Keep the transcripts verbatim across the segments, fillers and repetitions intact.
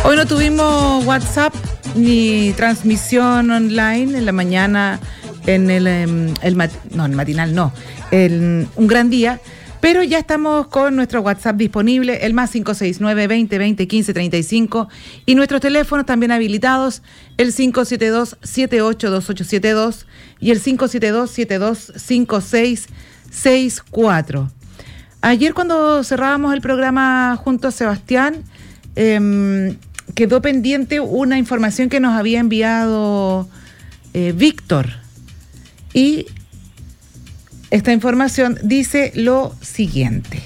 Hoy no tuvimos WhatsApp ni transmisión online en la mañana, en el, el mat, no, el matinal no, el, un gran día, pero ya estamos con nuestro WhatsApp disponible, el más cinco seis nueve, veinte, veinte, quince, treinta y cinco, y nuestros teléfonos también habilitados, el cinco siete dos, siete ocho dos ocho siete dos y el cinco siete dos, siete dos cinco seis seis cuatro. Ayer cuando cerrábamos el programa junto a Sebastián, eh, quedó pendiente una información que nos había enviado eh, Víctor. Y esta información dice lo siguiente.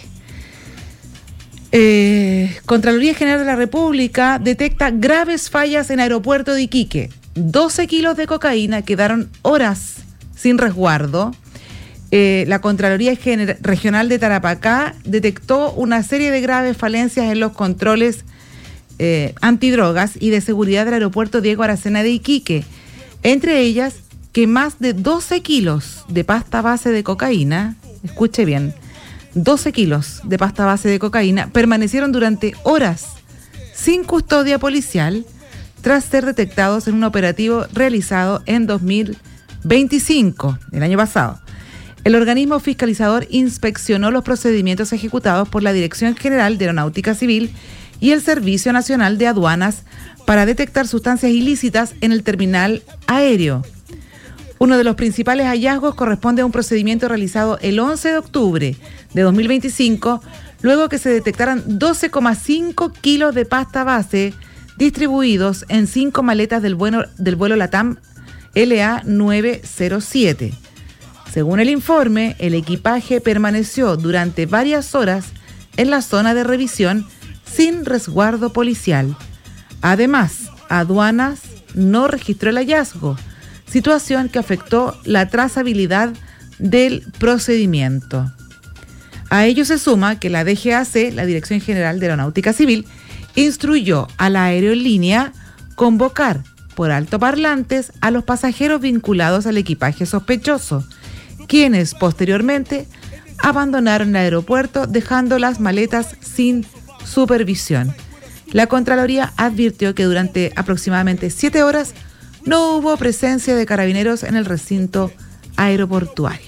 Eh, Contraloría General de la República detecta graves fallas en aeropuerto de Iquique. doce kilos de cocaína quedaron horas sin resguardo. Eh, la Contraloría General Regional de Tarapacá detectó una serie de graves falencias en los controles Eh, antidrogas y de seguridad del aeropuerto Diego Aracena de Iquique, entre ellas que más de doce kilos de pasta base de cocaína, escuche bien, doce kilos de pasta base de cocaína permanecieron durante horas sin custodia policial tras ser detectados en un operativo realizado en dos mil veinticinco, el año pasado. El organismo fiscalizador inspeccionó los procedimientos ejecutados por la Dirección General de Aeronáutica Civil y el Servicio Nacional de Aduanas para detectar sustancias ilícitas en el terminal aéreo. Uno de los principales hallazgos corresponde a un procedimiento realizado el once de octubre de dos mil veinticinco, luego que se detectaran doce coma cinco kilos de pasta base distribuidos en cinco maletas del vuelo, del vuelo LATAM L A nueve cero siete. Según el informe, el equipaje permaneció durante varias horas en la zona de revisión sin resguardo policial. Además, Aduanas no registró el hallazgo, situación que afectó la trazabilidad del procedimiento. A ello se suma que la D G A C, la Dirección General de Aeronáutica Civil, instruyó a la aerolínea convocar por altoparlantes a los pasajeros vinculados al equipaje sospechoso, quienes posteriormente abandonaron el aeropuerto dejando las maletas sin supervisión. La Contraloría advirtió que durante aproximadamente siete horas no hubo presencia de carabineros en el recinto aeroportuario.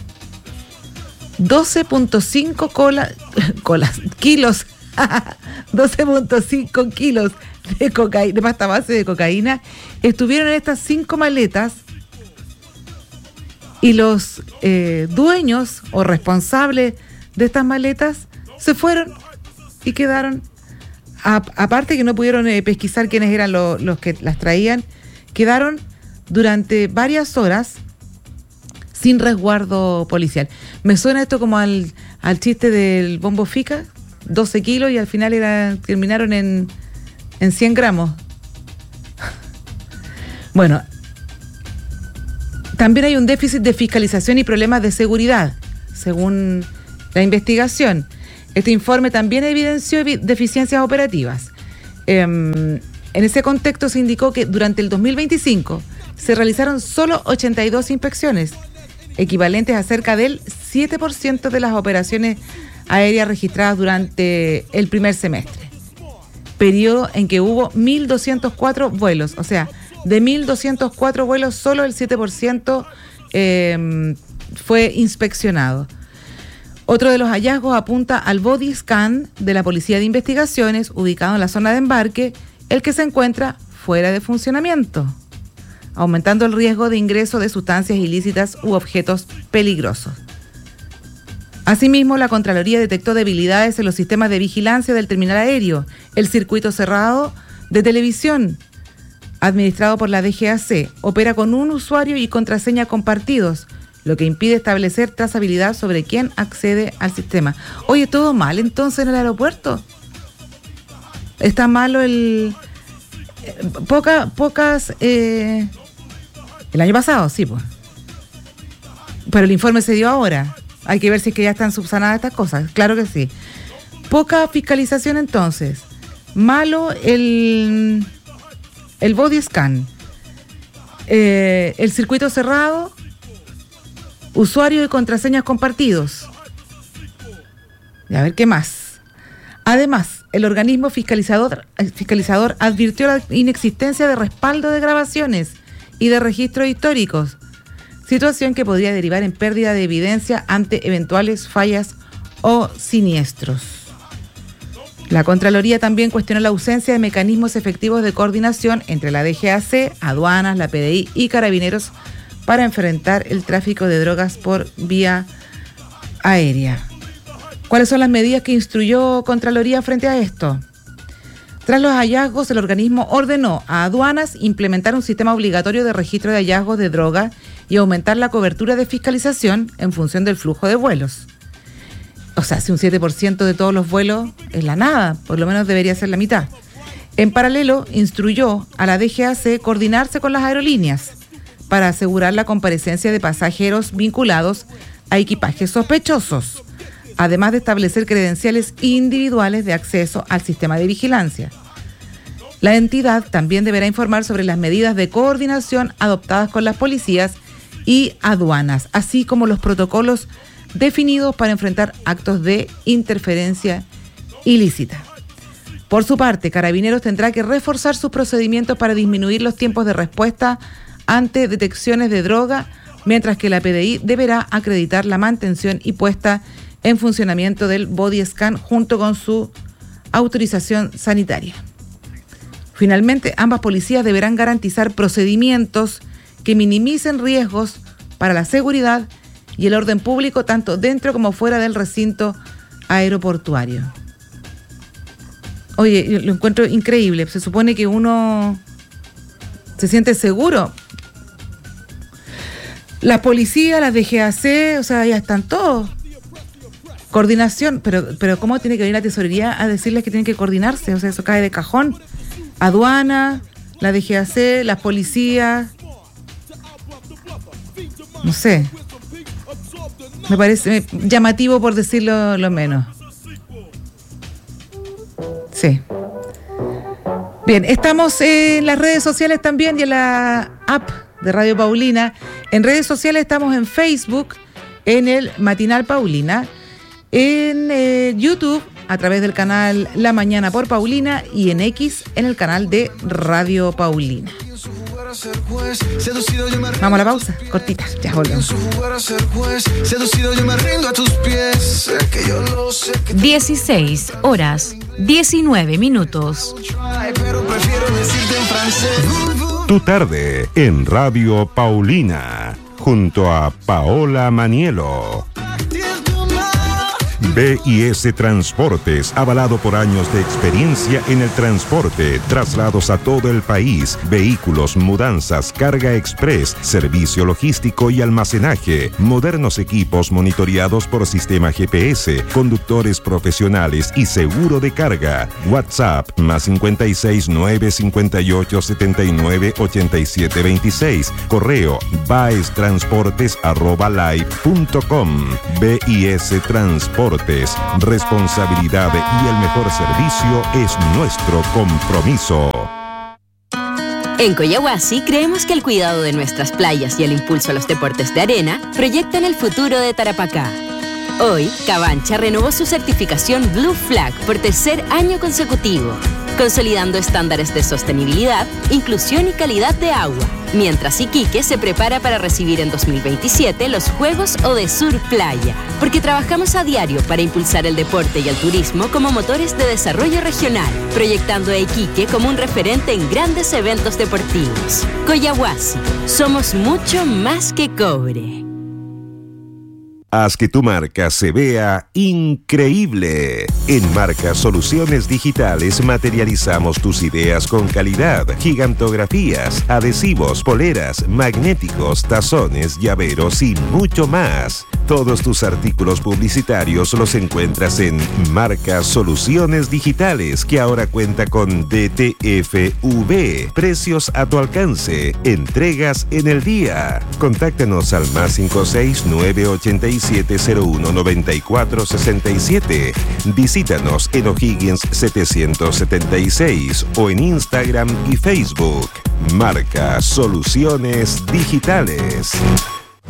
doce punto cinco cola, colas, kilos, doce punto cinco kilos de cocaína, de pasta base de cocaína, estuvieron en estas cinco maletas y los eh, dueños o responsables de estas maletas se fueron y quedaron, a, aparte que no pudieron eh, pesquisar quiénes eran lo, los que las traían, quedaron durante varias horas sin resguardo policial. Me suena esto como al, al chiste del bombo fica, doce kilos y al final era, terminaron en, en cien gramos. Bueno, también hay un déficit de fiscalización y problemas de seguridad, según la investigación. Este informe también evidenció deficiencias operativas. Eh, en ese contexto se indicó que durante el dos mil veinticinco se realizaron solo ochenta y dos inspecciones, equivalentes a cerca del siete por ciento de las operaciones aéreas registradas durante el primer semestre, periodo en que hubo mil doscientos cuatro vuelos, o sea, de mil doscientos cuatro vuelos solo el siete por ciento eh, fue inspeccionado. Otro de los hallazgos apunta al body scan de la Policía de Investigaciones, ubicado en la zona de embarque, el que se encuentra fuera de funcionamiento, aumentando el riesgo de ingreso de sustancias ilícitas u objetos peligrosos. Asimismo, la Contraloría detectó debilidades en los sistemas de vigilancia del terminal aéreo, el circuito cerrado de televisión, administrado por la D G A C, opera con un usuario y contraseña compartidos, lo que impide establecer trazabilidad sobre quién accede al sistema. Oye, ¿todo mal entonces en el aeropuerto? ¿Está malo el... Poca, pocas... Eh, el año pasado, sí, pues. Pero el informe se dio ahora. Hay que ver si es que ya están subsanadas estas cosas. Claro que sí. Poca fiscalización entonces. Malo el... El body scan. Eh, el circuito cerrado... Usuario y contraseñas compartidos. Y a ver qué más. Además, el organismo fiscalizador, fiscalizador advirtió la inexistencia de respaldo de grabaciones y de registros históricos, situación que podría derivar en pérdida de evidencia ante eventuales fallas o siniestros. La Contraloría también cuestionó la ausencia de mecanismos efectivos de coordinación entre la D G A C, aduanas, la P D I y carabineros para enfrentar el tráfico de drogas por vía aérea. ¿Cuáles son las medidas que instruyó Contraloría frente a esto? Tras los hallazgos, el organismo ordenó a aduanas implementar un sistema obligatorio de registro de hallazgos de droga y aumentar la cobertura de fiscalización en función del flujo de vuelos. O sea, si un siete por ciento de todos los vuelos es la nada, por lo menos debería ser la mitad. En paralelo, instruyó a la D G A C coordinarse con las aerolíneas para asegurar la comparecencia de pasajeros vinculados a equipajes sospechosos, además de establecer credenciales individuales de acceso al sistema de vigilancia. La entidad también deberá informar sobre las medidas de coordinación adoptadas con las policías y aduanas, así como los protocolos definidos para enfrentar actos de interferencia ilícita. Por su parte, Carabineros tendrá que reforzar sus procedimientos para disminuir los tiempos de respuesta ante detecciones de droga, mientras que la P D I deberá acreditar la mantención y puesta en funcionamiento del body scan junto con su autorización sanitaria. Finalmente, ambas policías deberán garantizar procedimientos que minimicen riesgos para la seguridad y el orden público tanto dentro como fuera del recinto aeroportuario. Oye, yo lo encuentro increíble. Se supone que uno se siente seguro. La policía, las D G A C, o sea, ya están todos. Coordinación, pero, pero ¿cómo tiene que venir la tesorería a decirles que tienen que coordinarse? O sea, eso cae de cajón. Aduana, la D G A C, las policías. No sé. Me parece llamativo por decirlo lo menos. Sí. Bien, estamos en las redes sociales también y en la app de Radio Paulina. En redes sociales estamos en Facebook, en el Matinal Paulina, en eh, YouTube, a través del canal La Mañana por Paulina y en X, en el canal de Radio Paulina. Vamos a la pausa, cortita, ya volvemos. dieciséis horas, diecinueve minutos. Tu tarde en Radio Paulina, junto a Paola Manielo. B I S Transportes, avalado por años de experiencia en el transporte, traslados a todo el país, vehículos, mudanzas, carga express, servicio logístico y almacenaje, modernos equipos monitoreados por sistema G P S, conductores profesionales y seguro de carga. WhatsApp más cincuenta y seis, nueve cincuenta y ocho, setenta y nueve, ochenta y siete veintiséis. Correo baestransportes arroba live punto com. B I S Transportes. Responsabilidad y el mejor servicio es nuestro compromiso. En Coyahuasi creemos que el cuidado de nuestras playas y el impulso a los deportes de arena proyectan el futuro de Tarapacá. Hoy, Cabancha renovó su certificación Blue Flag por tercer año consecutivo, consolidando estándares de sostenibilidad, inclusión y calidad de agua, mientras Iquique se prepara para recibir en dos mil veintisiete los Juegos Odesur Playa, porque trabajamos a diario para impulsar el deporte y el turismo como motores de desarrollo regional, proyectando a Iquique como un referente en grandes eventos deportivos. Coyahuasi, somos mucho más que cobre. Haz que tu marca se vea increíble. En Marca Soluciones Digitales materializamos tus ideas con calidad, gigantografías, adhesivos, poleras, magnéticos, tazones, llaveros y mucho más. Todos tus artículos publicitarios los encuentras en Marca Soluciones Digitales, que ahora cuenta con D T F V. Precios a tu alcance. Entregas en el día. Contáctanos al más cinco seis nueve ocho siete cero uno nueve cuatro seis siete. Visítanos en O'Higgins setecientos setenta y seis o en Instagram y Facebook. Marca Soluciones Digitales.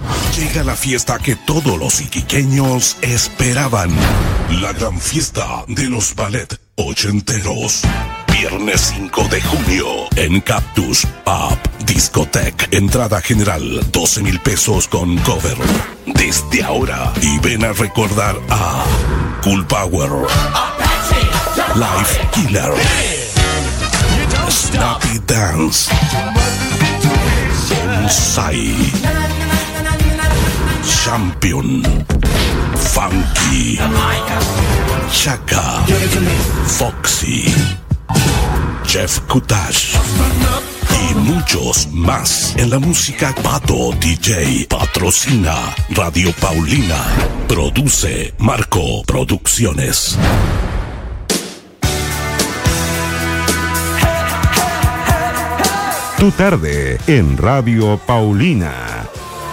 Llega la fiesta que todos los iquiqueños esperaban. La gran fiesta de los ballet ochenteros. Viernes cinco de junio en Cactus Pub Discotech. Entrada general doce mil pesos con cover. Desde ahora y ven a recordar a Cool Power, Life Killer, Snappy Dance, Bonsai, Champion, Funky, Chaka, Foxy, Jeff Kutash y muchos más. En la música Pato D J. Patrocina Radio Paulina. Produce Marco Producciones. Tu tarde en Radio Paulina.